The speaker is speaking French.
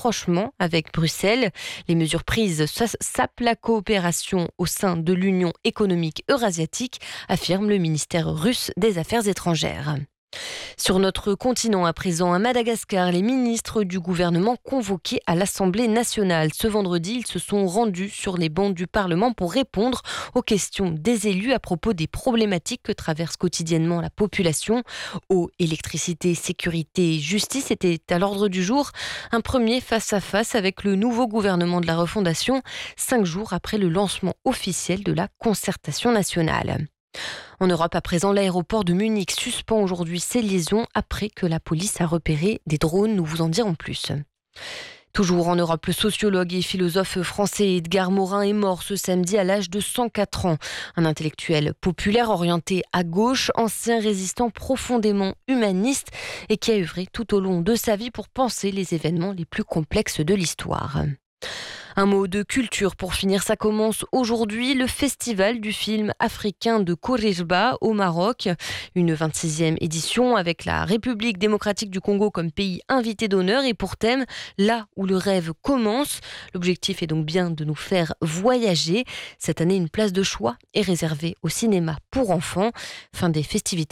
rapprochement avec Bruxelles. Les mesures prises sapent la coopération au sein de l'Union économique eurasiatique, affirme le ministère russe des Affaires étrangères. Sur notre continent à présent, à Madagascar, les ministres du gouvernement convoqués à l'Assemblée nationale. Ce vendredi, ils se sont rendus sur les bancs du Parlement pour répondre aux questions des élus à propos des problématiques que traverse quotidiennement la population. Eau, électricité, sécurité et justice étaient à l'ordre du jour. Un premier face-à-face avec le nouveau gouvernement de la refondation, 5 jours après le lancement officiel de la concertation nationale. En Europe, à présent, l'aéroport de Munich suspend aujourd'hui ses liaisons après que la police a repéré des drones. Nous vous en dirons plus. Toujours en Europe, le sociologue et philosophe français Edgar Morin est mort ce samedi à l'âge de 104 ans. Un intellectuel populaire orienté à gauche, ancien résistant profondément humaniste et qui a œuvré tout au long de sa vie pour penser les événements les plus complexes de l'histoire. Un mot de culture pour finir, ça commence aujourd'hui le festival du film africain de Kourejba au Maroc. Une 26e édition avec la République démocratique du Congo comme pays invité d'honneur et pour thème là où le rêve commence. L'objectif est donc bien de nous faire voyager. Cette année, une place de choix est réservée au cinéma pour enfants. Fin des festivités.